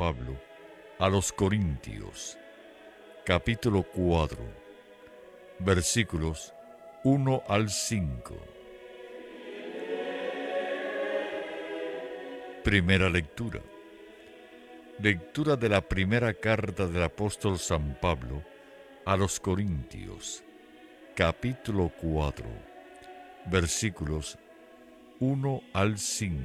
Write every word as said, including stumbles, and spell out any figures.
Pablo a los Corintios, capítulo cuatro, versículos uno al cinco. Primera lectura. Lectura de la primera carta del apóstol San Pablo a los Corintios, capítulo cuatro, versículos uno al cinco.